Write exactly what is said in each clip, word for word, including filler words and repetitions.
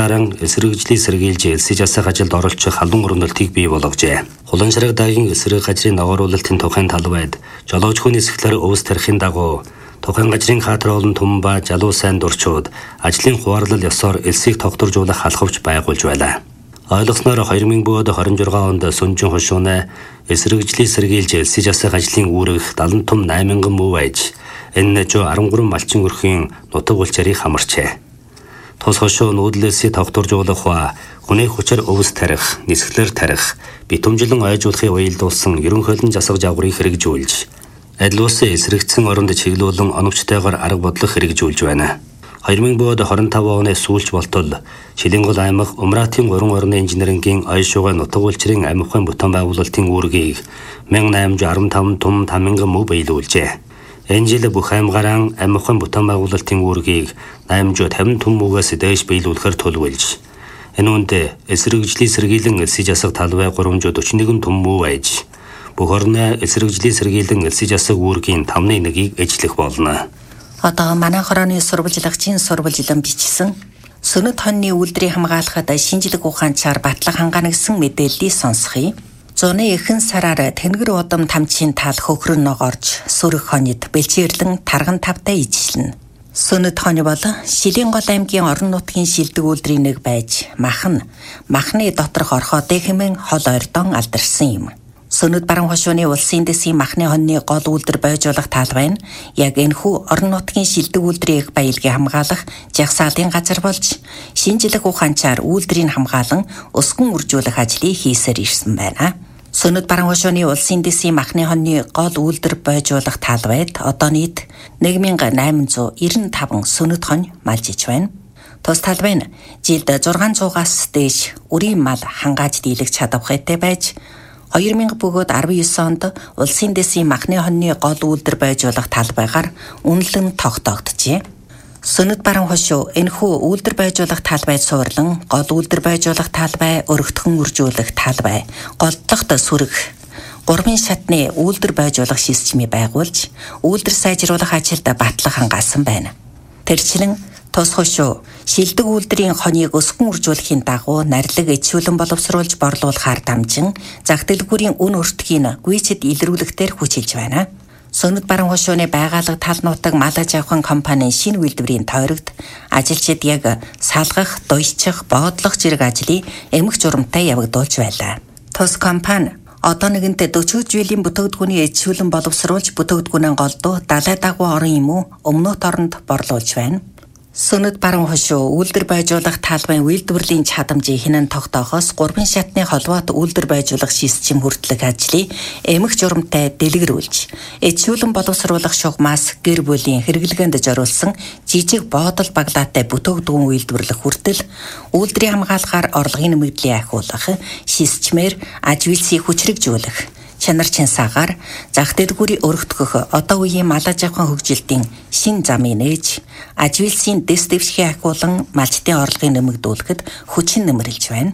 даран эсрэгжлийг сэргийлж элсэж асах ажилд оролцох халуун өрнөлтийг бий болгожээ. Хуланшраг даагийн эсрэг газрын ногооруулалтын тухайн талбайд жолооч хүний сэхлэр өвс тарихын дагуу тухайн газрын хаатролн том ба жалуу сайн дурчууд ажлын хуваарлал ёсоор элсийг тогтворжуулах халхавч байгуулж байлаа. Ойлгосноор хоёр мянга двадцать шесть онд Сүнжин хошууны эсрэгжлийг сэргийлж элсэж асах ажлын үүрэг дадан том восемь мянган мөв аж энэ жоо арван гурван малчин өрхийн нутаг улчаарыг хамарчээ. Тус хошуу нүүдлээсээ тогтворжуулах ба хүний хүчээр өвс тарих, нисгэлэр тарих, битүүмжлэн ойжуулахыг уялдуулсан ерөнхийлөн засаг жавгарыг хэрэгжүүлж, адил улсын эсрэгцэн оронд чиглүүлэн оновчтойгоор арга бодлого хэрэгжүүлж байна. хоёр мянга двадцать пять оны сүүлч болтол Шилэнгол аймаг Умратын гурван орны инженерингийн ойшуугай нутаг улчрын амьхын бүтээн байгуулалтын үүргийг мянга найман арван таван том таван мянган мөв биелүүлжээ. Энэ жил бүх аймгаараа амьхын бүтээн байгуулалтын үүргийг восемь тавин том мөвөөс дээш биелүүлэхээр төлөвлөж, энэ үнд эсрэгжлийн сэргийлэн элсэж асах талбай trois hundred forty-one том мөв аж, бүх орны эсрэгжлийн сэргийлэн элсэж асах үүргийн тавны нэгийг эжлэх болно. Одоо манай хорооны сурвалжлагчийн сурвалжлан бичсэн Сүнэт хоньны үйлдвэрийг хамгаалахад шинжлэх ухаанчаар батлах хангаанагсан мэдээллийг сонсхий. Зуны эхэн сараар тэнгэр удам тамчийн тал хөхрөн ногоорж сүрэх хоньд бэлчээрлэн тарган тавтай ижлэн. Сүнэт хонь бол Шилэнгол аймгийн орон нутгийн шилдэг үйлдвэрийн нэг байж махан махны доторх орхоодыг хэмээн хол ойрдон алдарсан юм. Сүнэт баруун хошууны улсын дэсийн махны хоньны гол үйлдвэр бойжуулах талбай нь яг энэхүү орон нутгийн шилдэг үйлдвэрийн баялагийг хамгаалах жагсаалтын газар болж шинжлэх ухаанчаар үйлдвэрийг хамгаалан өсгөн үржүүлэх ажлыг хийсээр ирсэн байна. Сүнэт баруун хошууны улсын дэсийн махны хоньны гол үйлдвэр бойжуулах талбайд одоо нийт one thousand eight hundred ninety-five сүнэт хонь малжиж байна. Тус талбай нь жилд six hundred-аас дээш үрийн мал хангааж дийлэх чадвартай байж two thousand nineteen онд улсын дэсийн махны хоньны гол үйлдвэр бойжуулах талбайгаар үнэлэн тогтоогджээ. Сүнэт баруун хошуу энэхүү үйлдвэр бойжуулах талбайд суурлан гол үйлдвэр бойжуулах талбай, өргөтгөн үржүүлэх талбай, голдлогт сүрэг гурван шатны үйлдвэр бойжуулах системийг байгуулж үйлдвэр сайжруулах ажилд батлах хангаасан байна. Тэрчлэн тус хошуу шилдэг үйлдвэрийн хоньыг өсгөн үржүүлэхийн дагуу нарилэг ичүүлэн боловсруулж борлуулахаар дамжин зах дэлгүүрийн үн өртгийг гүйцэд илрүүлэхээр хүчилж байна. Сүнэт баруун хошууны байгууллага тал нутаг мал аж ахуйн компанийн шинэ үйлдвэрийн тойрогт ажилчид яг салгах, дуйчих, боодлох зэрэг ажлыг эмх журамтай явагдуулж байлаа. Тус компани одоо нэгэнтээ forty жилийн бүтээгдэхүүний ичүүлэн боловсруулж бүтээгдэхүүнээ голдуу далай дагуу орон юм уу өмнөд оронд борлуулж байна. Сүнэт баруун хошуу үйлдвэр бойжуулах талбайн үйлдвэрлэлийн чадамжийг хинэн тогтоохоос гурван шатны холбоот үйлдвэр бойжуулах систем хүртэлх ажлыг эмх журамтай дэлгэрүүлж, ичүүлэн боловсруулах шугамаас гэр бүлийн хэрэглгээнд зориулсан жижиг боодол баглаатай бүтээгдэхүүн үйлдвэрлэх хүртэл үйлдвэрийн хамгаалахаар орлогын нэмэгдлийг ахиулах, системээр аж үйлсийг хүчрэгжүүлэх, чанар чансаагаар зах дэлгүүрийг өргөтгөх одоо үеийн мал аж ахуйн хөгжилтийн шин замын нээж аж үйлсийн дэс дэвшихийг ахиулан малчдын орлогыг нэмэгдүүлэхэд хүчин нэмэрлэж байна.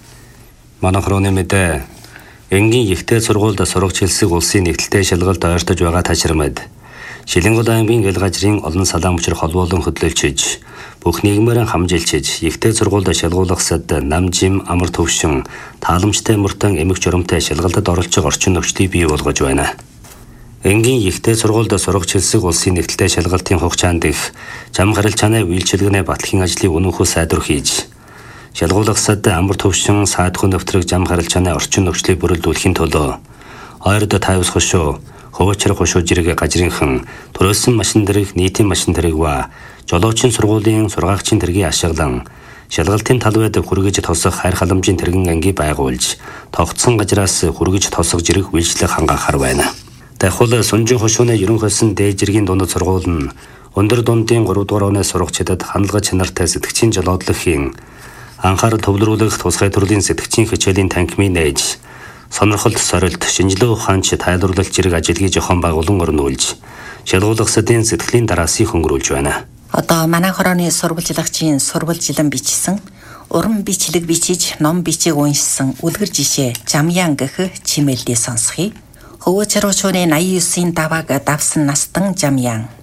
Манай хорооны мэдээ энгийн ихтэй сургуульд сурагч хэлсэг улсын нэгдэлтэй шалгалт ойртож байгаа ташрамд Шилэнгол аймгийн эл газрын олон салаан мөчр холбоолон хөдлөлчиж бүх нийгмээр хамжилчиж ихтэй сургуульд шалгуулахсад нам жим амар төвшин тааламжтай мөртөн эмх журамтай шалгалтад оролцох орчин нөхцөлийг бий болгож байна. Энгийн ихтэй сургуульд сурагч хэлсэг улсын нэгдэлтэй шалгалтын хугацаанд их зам харилцааны үйлчилгээний батлахын ажлыг өнөөхөө сайдвар хийж шалгуулахсад амар төвшин саадхын өвтрэг зам харилцааны орчин нөхцөлийг бүрэлдүүлэхийн төлөө ойрд тавьс хошуу хөвчрөх хошуу зэрэг газрынхан төрөөсөн машин дэрэг нийтийн машин дэрэг ба жолоочийн сургуулийн сургаагчийн тэргийг ашиглан шалгалтын талбайд хүргэж тосох хайр халамжийн тэргэн анги байгуулж тогтсон газраас хүргэж тосох зэрэг үйлчлэх хангаахаар байна. Дахиад Сүнжин хошууны ерөнхийлсөн дээд зэргийн дунд сургууль нь өндөр дундын three дугаар оны сурагчдад хандлага чанартай сэтгчийн жолоодлогын анхаарал төвлөрүүлэх тусгай төрлийн сэтгчийн хичээлийн танхимыг нээж сонирхолт сорилт шинжилгээ ухаанч тайлбарлалт зэрэг ажилгий жохон байгуулан өрнүүлж шалгуулагчдын сэтгэлийн дараасыг хөнгөрүүлж байна. Одоо манай хорооны сурвалжлагчийн сурвалжлан бичсэн уран бичлэг бичиж ном бичиг уншсан үлгэр жишээ Жамян гэх чимээлдээ сонсхий. Хөвөө чаруучууны eighty-nine давааг давсан настан Жамян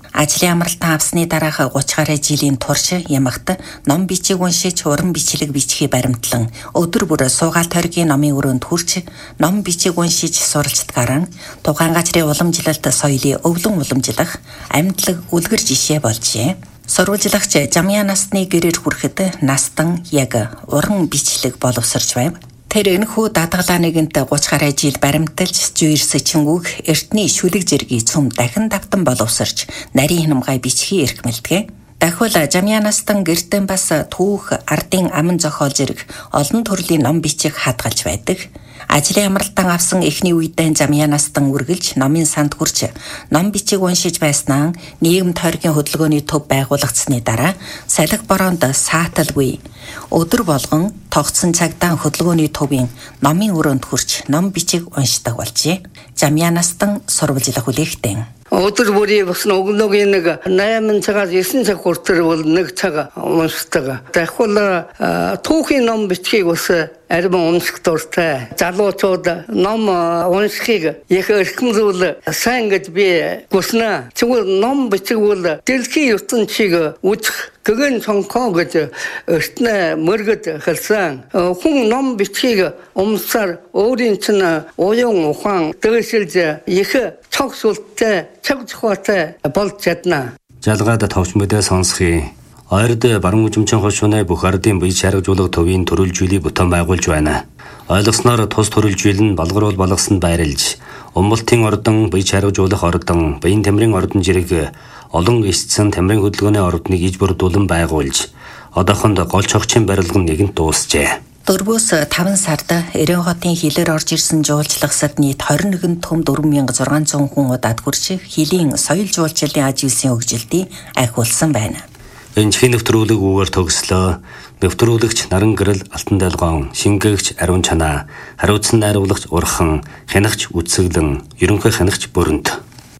Ажлын амралтан авсны дараах гуч гаруй жилийн турш ямагт ном бичиг уншиж уран бичлэг бичихий баримтлан өдөр бүр суугаал тойргийн номын өрөөнд хүрч ном бичиг уншиж суралцдагаараа тухайн газрын уламжлалт соёлын өвлөн уламжлах амьдлаг үлгэр жишээ болжээ. Сурвалжлагч Жамьяа насны гэрээр хүрэхэд настан яг уран бичлэг боловсрч байв. Тэр энэхүү дадгалаа нэгэнт гуч гаруй жил баримталж зүйрс чингүүг эртний шүлэг зэргийн цөм дахин давтан боловсрч нарийн хямгай бичхий эрхмэлдэг. Дахиул Жамьяа настан гэртэн бас түүх ардын аман зохиол зэрэг олон төрлийн ном бичих хадгалж байдаг. Ажлын амралтан авсан эхний үедээ Жамьяа настан үргэлж номын санд хүрч ном бичиг уншиж байснаа нийгэм тойргийн хөдөлгөөний төв байгуулагдсны дараа салхи бороонд сааталгүй өдөр болгон тогтсон цагдаа хөдөлгөөний төвийн номын өрөөнд хүрч ном бичиг уншдаг болжээ. Жамьяа настан сурвалжлах үлээхтэн. Өдөр бүрийн бас өглөөгийн нэг восемь цагаас девять цаг хүртэл бол нэг цаг уншдаг. Дахиад түүхийн ном бичгийг бас арим унших дуртай. Залуучууд ном уншихыг их эрхэмлүүл сайн гэж би хүснэ. Тэгвэл ном бичиг бол дэлхийн ертөнцийг үзэх гэгэн цонхоо гэж эртнээ мөргөд хэлсэн. Хүн ном бичгийг умсаар өөрийн чинь уян ухаан дэвшилж их цогцолтой цаг зохиотой болж чадна. Жалгаад товч мэдээ сонсхий. Ойрд баруун хүчмчин хошууны бүх ардын бие чаргажуулах төвийн төрөлжүүлийг бүтээн байгуулж байна. Ойлгосноор тус төрөлжүүл нь болгоруул болгосонд байрлаж, Умбалтын ордон, бие чаргажуулах ордон, биеийн тамирын ордон зэрэг олон эсцэн тамирын хөдөлгөөний ордныг иж бүрдүүлэн байгуулж, одоохонд гол чогчийн барилга нэгэнт дуусжээ. Дөрвөөс таван сард Эрен хотын хилээр орж ирсэн жуулчлагсад нийт двадцать один том четыре thousand six hundred хүн удаад хүрч хилийн соёл жуулчлалын аж үйлсийн хөгжилтийг ахиулсан байна. Энэ чихийн нэвтрүүлэг үгээр төгслөө. Нэвтрүүлэгч Наран Гэрэл Алтан Далгон, шингээгч Ариун Чанаа, хариуцсан найруулагч Урхан, хянагч Үтсэглэн, ерөнхий хянагч Бүрэнт.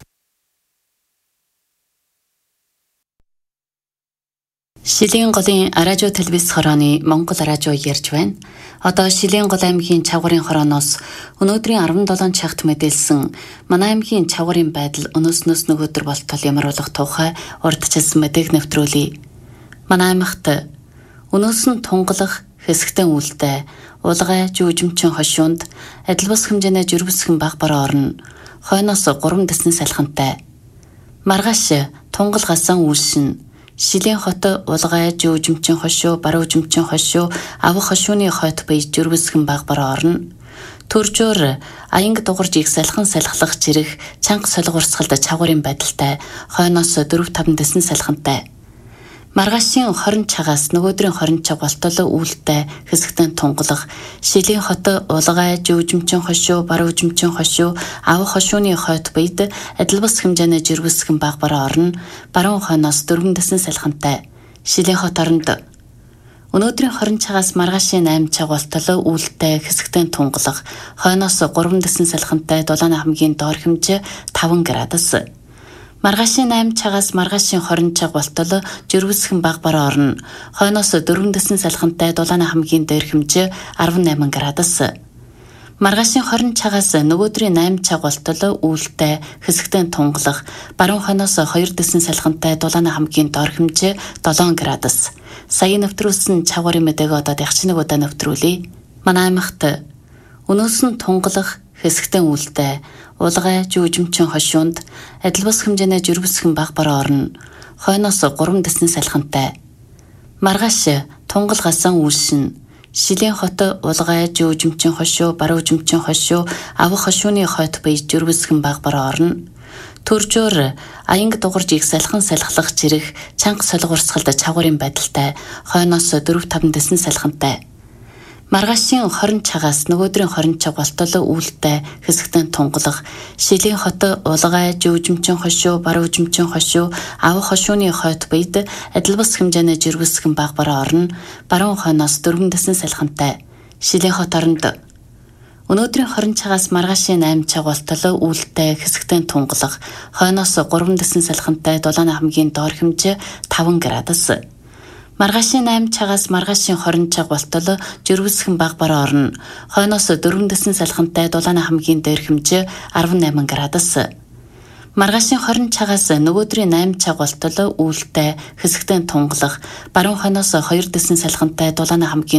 Шилийн голын радио телевиз хорооны Монгол радио ярьж байна. Одоо Шилийн гол аймгийн Чавгарын хорооноос өнөөдрийн seventeen цагт мэдээлсэн манай аймгийн Чавгарын байдал өнөөснөөс нөгөөдөр болтол ямруулах тухай урдчилсан мэдээг нэвтрүүлье. Манай аймагт өнөөс нь тунгалах хэсэгтэн үлдээ улгай жүжимчин хошуунд адил бус хэмжээний жиргэсгэн баг бараа орно. Хойноос гурван дэсний салхинтай. Маргааш тунгал гасан үлшин Шилийн хот улгай жүжимчин хошуу, баруун жүжимчин хошуу, авах хошууны хойд бие жиргэсгэн баг бараа орно. Төржөөр аянг дугарж их салхин салхлах жирэх чанга солигурсгалд Чавгарын байдалтай хойноос four five дэсний салхинтай. Маргаашийн twenty цагаас нөгөөдрийн twenty цаг болтол үүлтэй хэсэгтэн тунгалах Шилийн хот улгай жүжимчин хошуу, баруун жүжимчин хошуу, авах хошууны хойд биед адил бус хэмжээний жиргэсгэн баг бараа орно. Баруун хойноос four дэсний салхинтай. Шилийн хот оронд өнөөдрийн twenty цагаас маргаашийн eight цаг болтол үүлтэй хэсэгтэн тунгалах хойноос three дэсний салхинтай Дулааны хамгийн доор хэмжээ five градус. Маргаашийн eight цагаас маргаашийн twenty цаг болтол жиргэсгэн баг бараа орно. Хойноос four дэсний салхинтай Дулааны хамгийн дээр хэмжээ eighteen градус. Маргаашийн twenty цагаас нөгөөдрийн eight цаг болтол үүлтэй хэсэгтэн тунгалах баруун хойноос two дэсний салхинтай Дулааны хамгийн доор хэмжээ seven градус. Сая нэвтрүүлсэн Чавгарын мэдээг одоо ягч нэг удаа нэвтрүүлье. Манай аймагт өнөөс нь тунгалах хэсэгтэн үлдээ улгай жүжимчин хошуунд адил бус хэмжээний жиргэсгэн баг бараа орно. Хойноос three дэсний салхинтай. Маргааш тунгал гасан үлшин Шилийн хот улгай жүжимчин хошуу, баруун жүжимчин хошуу, авах хошууны хойд бие жиргэсгэн баг бараа орно. Төржөөр аянг дугарж их салхин салхлах жирэх чанга солигурсгалд Чавгарын байдалтай хойноос four five дэсний салхинтай. Маргаашийн twenty цагаас нөгөөдрийн twenty цаг болтол үүлтэй хэсэгтэн тунгалах Шилийн хот улгай жүжимчин хошуу, баруун жүжимчин хошуу, авах хошууны хойд биед адил бус хэмжээний жиргэсгэн баг бараа орно. Баруун хойноос four дэсний салхинтай. Шилийн хот оронд өнөөдрийн twenty цагаас маргаашийн eight цаг болтол үүлтэй хэсэгтэн тунгалах хойноос three дэсний салхинтай Дулааны хамгийн доор хэмжээ five градус. Маргаашийн eight цагаас маргаашийн twenty цаг болтол жиргэсгэн баг бараа орно. Хойноос four дэсний салхинтай Дулааны хамгийн дээр хэмжээ eighteen градус. Маргаашийн хорин цагаас нөгөөдрийн найм цаг болтол үүлтэй хэсэгтэн тунгалах баруун хойноос хоёр дэсэн салхинтай Дулаана хамгийн